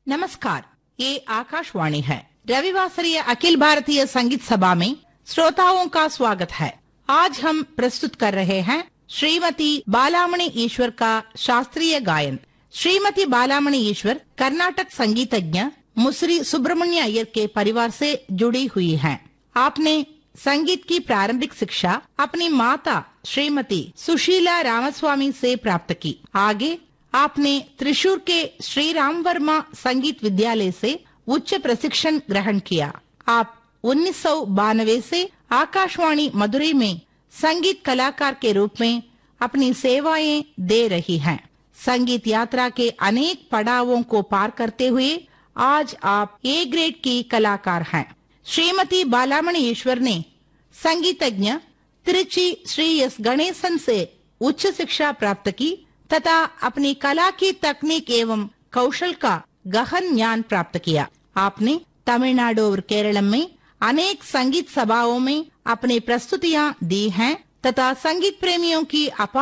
नमस्कार, ये आकाशवाणी है। रविवासरीय अखिल भारतीय संगीत सभा में श्रोताओं का स्वागत है। आज हम प्रस्तुत कर रहे हैं श्रीमती बालामणि ईश्वर का शास्त्रीय गायन। श्रीमती बालामणि ईश्वर कर्नाटक संगीतज्ञ मुसरी सुब्रमण्य अय्यर के परिवार से जुड़ी हुई हैं। आपने संगीत की प्रारंभिक शिक्षा अपनी माता श्रीमती सुशीला रामस्वामी से प्राप्त की। आगे आपने त्रिशूर के श्री राम वर्मा संगीत विद्यालय से उच्च प्रशिक्षण ग्रहण किया। आप 1992 से आकाशवाणी मदुरई में संगीत कलाकार के रूप में अपनी सेवाएं दे रही हैं। संगीत यात्रा के अनेक पड़ावों को पार करते हुए आज आप ए ग्रेड की कलाकार हैं। श्रीमती बालामणि ईश्वर ने संगीतज्ञ तिरुचि श्री एस गणेशन से उच्च शिक्षा प्राप्त की तथा अपनी कला की तकनीक एवं कौशल का गहन ज्ञान प्राप्त किया। आपने तमिलनाडु और केरल में अनेक संगीत सभाओं में अपनी प्रस्तुतियां दी हैं तथा संगीत प्रेमियों की अपार